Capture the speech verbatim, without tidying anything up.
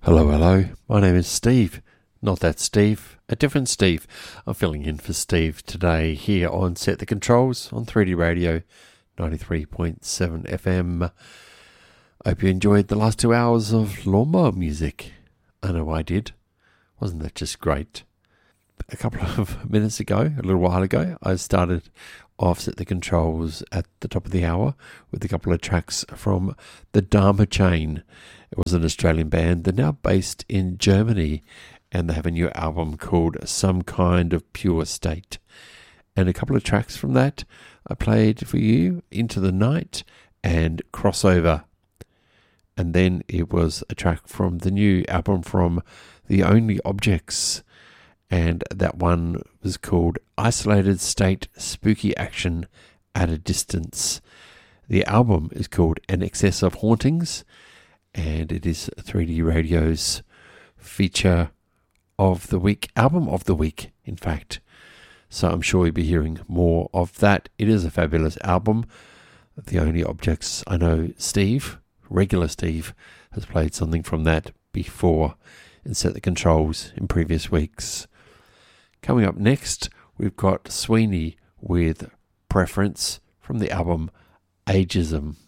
Hello, hello. My name is Steve. Not that Steve, a different Steve. I'm filling in for Steve today here on Set the Controls on three D Radio ninety-three point seven F M. I hope you enjoyed the last two hours of Lawnmower music. I know I did. Wasn't that just great? A couple of minutes ago, a little while ago, I started off Set the Controls at the top of the hour with a couple of tracks from the Dharma Chain. It was an Australian band. They're now based in Germany, and they have a new album called Some Kind of Pure State. And a couple of tracks from that I played for you, Into the Night and Crossover. And then it was a track from the new album from The Only Objects, and that one was called Isolated State Spooky Action at a Distance. The album is called An Excess of Hauntings, and it is three D Radio's feature of the week, album of the week, in fact. So I'm sure you'll be hearing more of that. It is a fabulous album. The Only Objects, I know Steve, regular Steve, has played something from that before and Set the Controls in previous weeks. Coming up next, we've got Sweeney with Preference from the album Ageism.